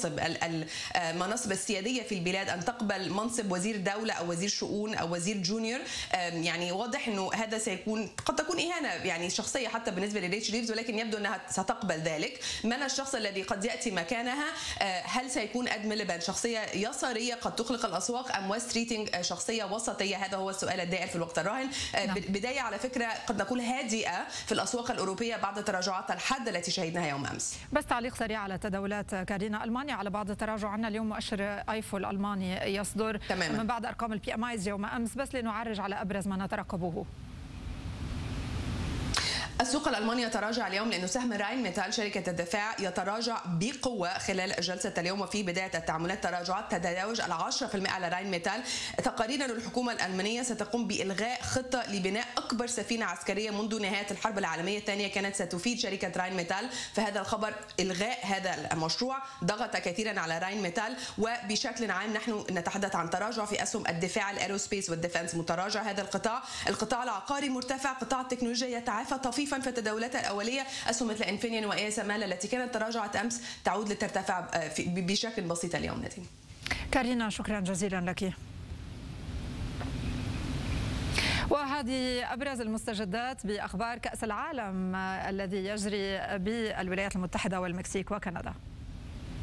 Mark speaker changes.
Speaker 1: المناصب السيادية في البلاد أن تقبل منصب وزير دولة أو وزير شؤون أو وزير جونيور. يعني واضح أنه هذا سيكون قد تكون إهانة يعني شخصية حتى بالنسبة لريتشل ريفز، ولكن يبدو أنها ستقبل ذلك. من الشخص الذي قد يأتي مكانها؟ هل سيكون أد ميليباند شخصية يسارية قد تخلق الأسواق، أم ويست كيتنج شخصية وسطية؟ هذا هو السؤال الدائر في الوقت الراهن. بداية على فكرة قد نقول هادئة في الأسواق الأوروبية بعد تراجعات الحد التي شهدناها يوم أمس.
Speaker 2: بس تعليق سريع على تداولات كارينا. ألمانيا على بعض التراجع، عندنا اليوم مؤشر ايفو الألماني يصدر تماما من بعد أرقام البي ام ايز يوم أمس، بس لنعرج على أبرز ما نترقبه.
Speaker 1: السوق الألماني يتراجع اليوم لأنه سهم راين ميتال شركة الدفاع يتراجع بقوة خلال جلسة اليوم، وفي بداية التعاملات تراجعات تتجاوز 10% على راين ميتال. تقارير الحكومة الألمانية ستقوم بإلغاء خطة لبناء أكبر سفينة عسكرية منذ نهاية الحرب العالمية الثانية كانت ستفيد شركة راين ميتال، فهذا الخبر إلغاء هذا المشروع ضغط كثيرا على راين ميتال. وبشكل عام نحن نتحدث عن تراجع في أسهم الدفاع الأيروسبيس والديفنس، متراجع هذا القطاع العقاري مرتفع، قطاع التكنولوجيا يتعافى طفيفا في التداولات الأولية. أسهم مثل انفينيون وإي اس ام ال التي كانت تراجعت أمس تعود لترتفع بشكل بسيط اليوم. نديم.
Speaker 2: كارينا شكرا جزيلا لك. وهذه أبرز المستجدات بأخبار كأس العالم الذي يجري بالولايات المتحدة والمكسيك وكندا.